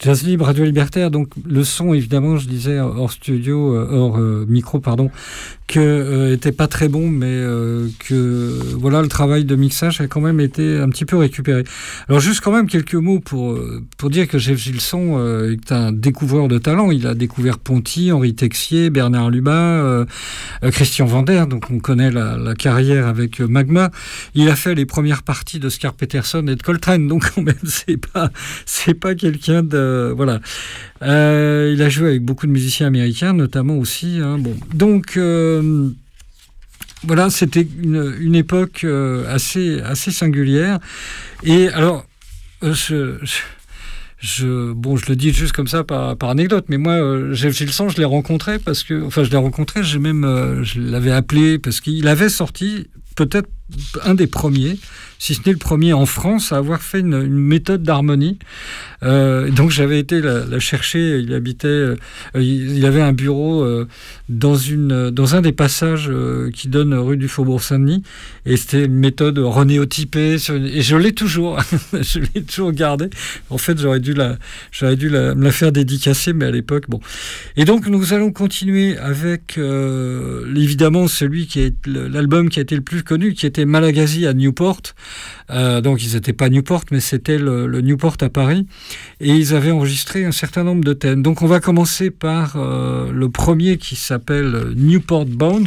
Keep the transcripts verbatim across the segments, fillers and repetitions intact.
Jazz Libre, Radio Libertaire, donc le son, évidemment, je disais hors studio, hors euh, micro, pardon, que euh, était pas très bon, mais euh, que voilà, le travail de mixage a quand même été un petit peu récupéré. Alors juste quand même quelques mots pour pour dire que Jeff Gilson euh, est un découvreur de talent. Il a découvert Ponty, Henri Texier, Bernard Lubin, euh, euh, Christian Vander, donc on connaît la, la carrière avec euh, Magma. Il a fait les premières parties de Scar Peterson et de Coltrane, donc quand même c'est pas c'est pas quelqu'un de voilà. Euh, il a joué avec beaucoup de musiciens américains, notamment aussi. Hein, bon, donc euh, voilà, c'était une, une époque euh, assez assez singulière. Et alors, euh, je, je, je bon, je le dis juste comme ça par, par anecdote, mais moi, euh, Jeff Gilson, je l'ai rencontré parce que, enfin, je l'ai rencontré, j'ai même, euh, je l'avais appelé parce qu'il avait sorti peut-être un des premiers, si ce n'est le premier en France, à avoir fait une, une méthode d'harmonie. Euh, donc j'avais été la, la chercher. Il habitait, euh, il, il avait un bureau euh, dans une, dans un des passages euh, qui donne rue du Faubourg-Saint-Denis, et c'était une méthode renéotypée. Sur une, et je l'ai toujours, je l'ai toujours gardée. En fait, j'aurais dû la, j'aurais dû la, me la faire dédicacer, mais à l'époque, bon. Et donc nous allons continuer avec euh, évidemment celui qui est l'album qui a été le plus connu, qui était Malagasy à Newport. Euh, donc ils n'étaient pas Newport, mais c'était le, le Newport à Paris, et ils avaient enregistré un certain nombre de thèmes. Donc on va commencer par euh, le premier qui s'appelle Newport Bones.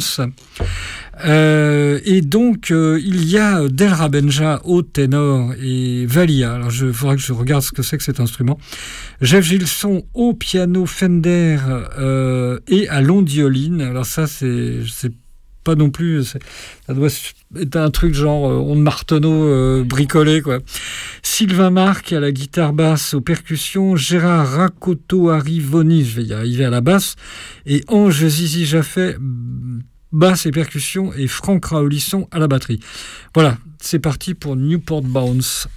Euh, et donc euh, il y a Del Rabenja au ténor et Valia. Alors je faudra que je regarde ce que c'est que cet instrument. Jeff Gilson au piano Fender euh, et à l'ondioline. Alors ça c'est c'est pas non plus, c'est, ça doit être un truc genre euh, onde Marteneau euh, bricolé, quoi. Sylvain Marc à la guitare basse, aux percussions, Gérard Rakoto Arrivoni, je vais y arriver, à la basse, et Ange Zizi Jaffé, basse et percussions, et Franck Raolisson à la batterie. Voilà, c'est parti pour Newport Bounce.